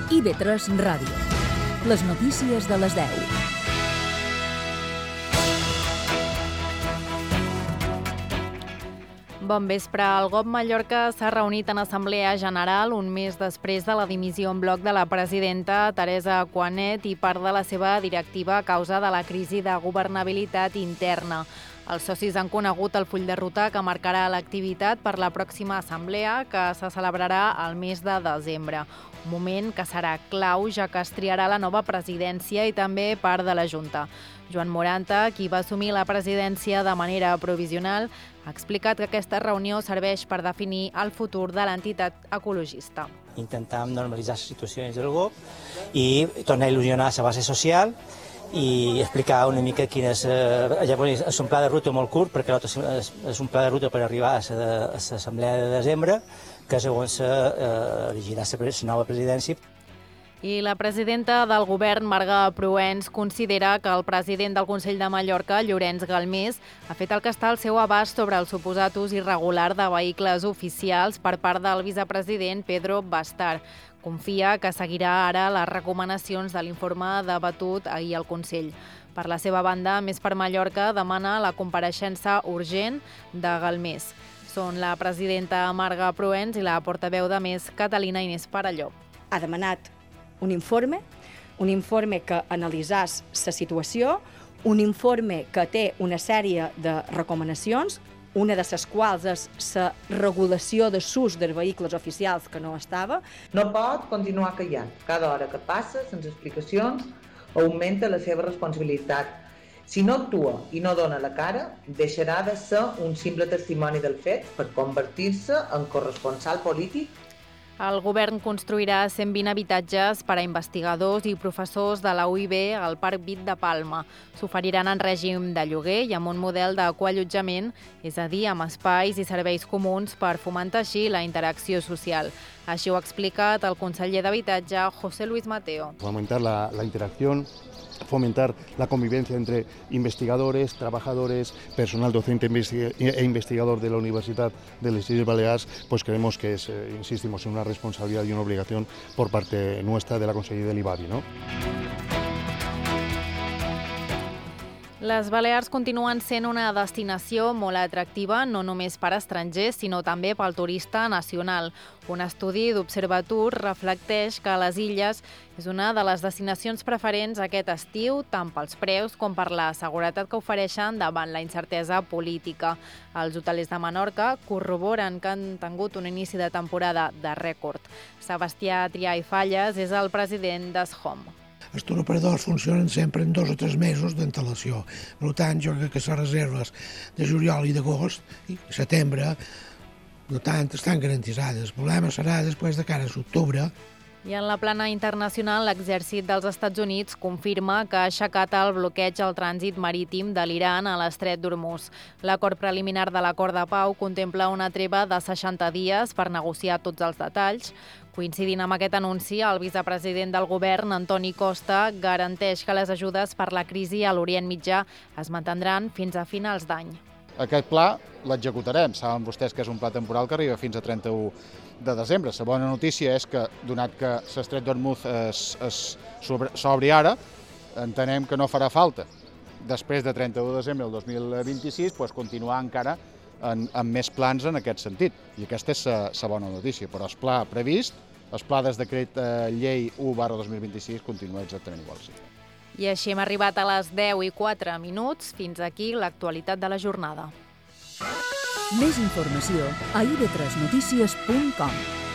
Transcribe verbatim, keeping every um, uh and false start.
I V tres Ràdio. Les notícies de les deu. Bon vespre. El G O P Mallorca s'ha reunit en Assemblea General un mes després de la dimissió en bloc de la presidenta Teresa Cuanet i part de la seva directiva a causa de la crisi de governabilitat interna. Els socis han conegut el full de ruta que marcarà l'activitat per la pròxima assemblea, que se celebrarà al mes de desembre. Un moment que serà clau, ja que es triarà la nova presidència i també part de la Junta. Joan Moranta, qui va assumir la presidència de manera provisional, ha explicat que aquesta reunió serveix per definir el futur de l'entitat ecologista. Intentam normalitzar les situacions del G O P i tornar a il·lusionar la base social i explicar una mica quin és... Llavors, és un pla de ruta molt curt, perquè és un pla de ruta per arribar a l'assemblea de desembre, que és on s'erigirà la nova presidència. I la presidenta del govern, Marga Proens, considera que el president del Consell de Mallorca, Llorenç Galmés, ha fet el que està al seu abast sobre el suposat ús irregular de vehicles oficials per part del vicepresident Pedro Bastard. Confia que seguirà ara les recomanacions de l'informe debatut ahir al Consell. Per la seva banda, Més per Mallorca demana la compareixença urgent de Galmés. Són la presidenta Marga Proens i la portaveu de Més, Catalina Inés Parelló. Ha demanat un informe, un informe que analitzàs la situació, un informe que té una sèrie de recomanacions, una de les quals és la regulació de l'ús dels vehicles oficials que no estava. No pot continuar callant. Cada hora que passa, sense explicacions, augmenta la seva responsabilitat. Si no actua i no dona la cara, deixarà de ser un simple testimoni del fet per convertir-se en corresponsal polític. El govern construirà cent vint habitatges per a investigadors i professors de la U I B al Parc Vic de Palma. S'oferiran en règim de lloguer i amb un model de coallotjament, és a dir, amb espais i serveis comuns per fomentar així la interacció social. Així ho ha explicat el conseller d'Habitatge, José Luis Mateo. Fomentar la, la interacción, fomentar la convivencia entre investigadores, trabajadores, personal docente e investigador de la Universidad de les Illes Balears, pues creemos que es, eh, insistimos, en una responsabilidad y una obligación por parte nuestra de la Conselleria de l'I B A B I, ¿no? Les Balears continuen sent una destinació molt atractiva, no només per a estrangers, sinó també pel turista nacional. Un estudi d'Observatur reflecteix que les illes és una de les destinacions preferents aquest estiu, tant pels preus com per la seguretat que ofereixen davant la incertesa política. Els hotelers de Menorca corroboren que han tingut un inici de temporada de rècord. Sebastià Trià i Falles és el president d'Eshom. Els turoperadors funcionen sempre en dos o tres mesos d'antelació. Per tant, jo crec que les reserves de juliol i d'agost i setembre no tant estan garantitzades. El problema serà després de cara a l'octubre. I en la plana internacional, l'exèrcit dels Estats Units confirma que ha aixecat el bloqueig al trànsit marítim de l'Iran a l'estret d'Hormuz. L'acord preliminar de l'acord de pau contempla una treva de seixanta dies per negociar tots els detalls. Coincidint amb aquest anunci, el vicepresident del govern, Antoni Costa, garanteix que les ajudes per la crisi a l'Orient Mitjà es mantindran fins a finals d'any. Aquest pla l'executarem. Saben vostès que és un pla temporal que arriba fins a trenta-u de desembre. La bona notícia és que, donat que l'estret d'Hormuz s'obri ara, entenem que no farà falta, després de trenta-u de desembre del dos mil vint-i-sis, doncs, continuar encara en, amb més plans en aquest sentit. I aquesta és la bona notícia. Però el pla previst, el pla des decret eh, llei u barra dos mil vint-i-sis, continua exactament igual. Sí. I així hem arribat a les deu i quatre minuts. Fins aquí l'actualitat de la jornada. Més informació a i ve tres notícies punt com.